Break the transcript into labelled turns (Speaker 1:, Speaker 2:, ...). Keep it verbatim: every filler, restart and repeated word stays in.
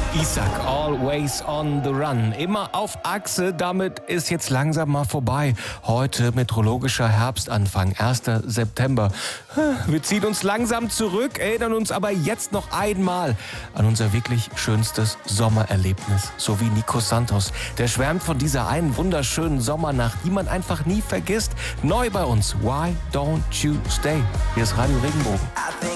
Speaker 1: Isaac, always on the run. Immer auf Achse, damit ist jetzt langsam mal vorbei. Heute meteorologischer Herbstanfang, erster September. Wir ziehen uns langsam zurück, erinnern uns aber jetzt noch einmal an unser wirklich schönstes Sommererlebnis. So wie Nico Santos. Der schwärmt von dieser einen wunderschönen Sommernacht, die man einfach nie vergisst. Neu bei uns, Why Don't You Stay? Hier ist Radio Regenbogen.